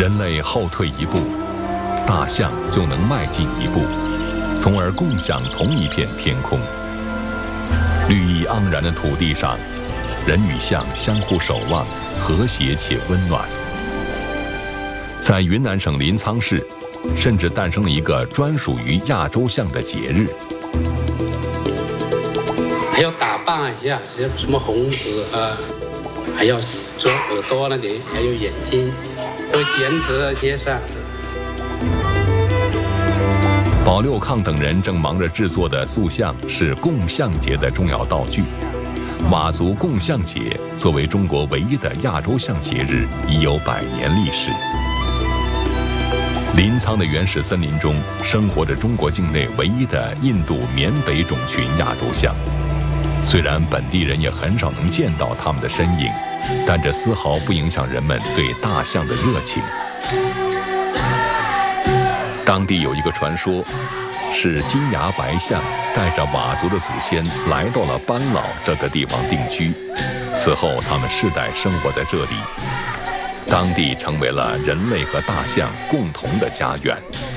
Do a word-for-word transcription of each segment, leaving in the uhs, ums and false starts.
人类后退一步，大象就能迈进一步，从而共享同一片天空。绿意盎然的土地上，人与象相互守望，和谐且温暖。在云南省临沧市，甚至诞生了一个专属于亚洲象的节日。 还要打扮一下，什么红纸啊，还要做耳朵那里，还有眼睛，都剪纸贴上。 保六抗等人正忙着制作的塑像是供象节的重要道具。佤族供象节作为中国唯一的亚洲象节日，已有百年历史。临沧的原始森林中，生活着中国境内唯一的印度缅北种群亚洲象。虽然本地人也很少能见到它们的身影，但这丝毫不影响人们对大象的热情。当地有一个传说，是金牙白象带着佤族的祖先来到了班老这个地方定居，此后他们世代生活在这里，当地成为了人类和大象共同的家园。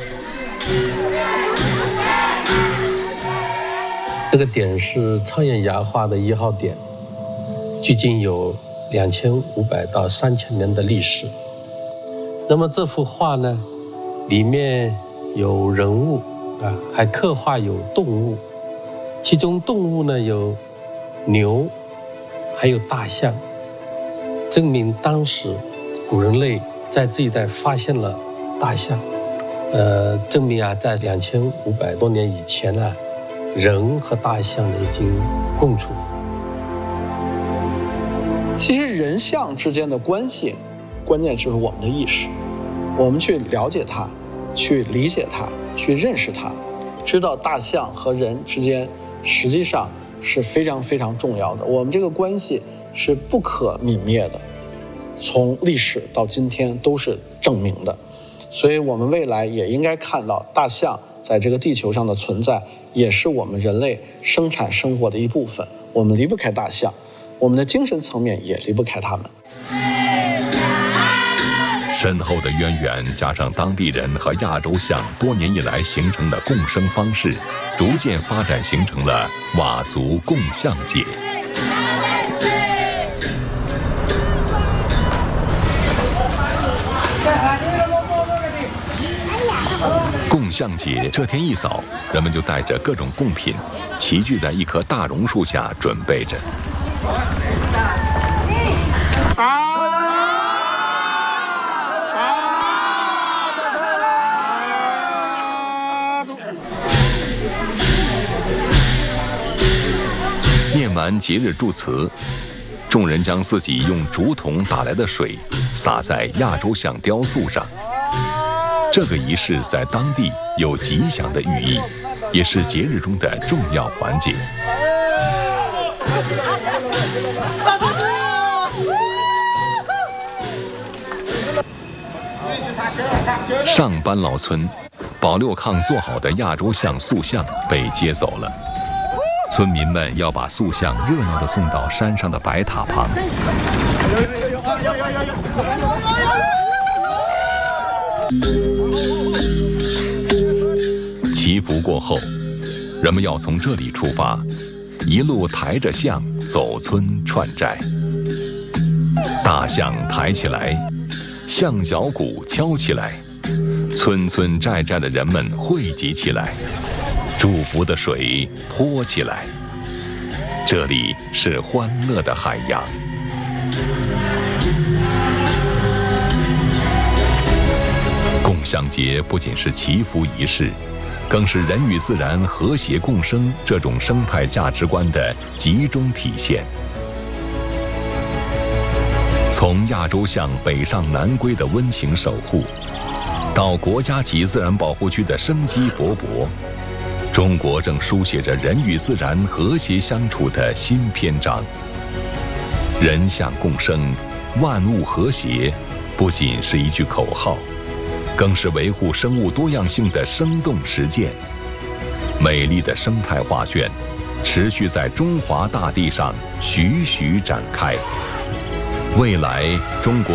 这个点是超岩崖画的一号点，距今有两千五百到三千年的历史。那么这幅画呢，里面有人物啊，还刻画有动物，其中动物呢有牛，还有大象，证明当时古人类在这一带发现了大象，呃，证明啊，在两千五百多年以前啊，人和大象已经共处。 其实人象之间的关系，关键就是我们的意识，我们去了解它，去理解它，去认识它，知道大象和人之间实际上是非常非常重要的，我们这个关系是不可泯灭的，从历史到今天都是证明的。所以我们未来也应该看到大象在这个地球上的存在，也是我们人类生产生活的一部分，我们离不开大象，我们的精神层面也离不开它们。 深厚的渊源加上当地人和亚洲象多年以来形成的共生方式，逐渐发展形成了佤族供象节。供象节这天一早，人们就带着各种贡品，齐聚在一棵大榕树下准备着。念完节日祝词，众人将自己用竹筒打来的水洒在亚洲象雕塑上。这个仪式在当地有吉祥的寓意，也是节日中的重要环节。上班老村，保六抗做好的亚洲象塑像被接走了。村民们要把塑像热闹地送到山上的白塔旁。祈福过后，人们要从这里出发，一路抬着象走村串寨。大象抬起来，象脚鼓敲起来，村村寨寨的人们汇集起来，祝福的水泼起来。这里是欢乐的海洋。供象节不仅是祈福仪式，更是人与自然和谐共生这种生态价值观的集中体现。从亚洲象北上南归的温情守护，到国家级自然保护区的生机勃勃，中国正书写着人与自然和谐相处的新篇章。人象共生，万物和谐，不仅是一句口号，更是维护生物多样性的生动实践。美丽的生态画卷，持续在中华大地上徐徐展开。未来，中国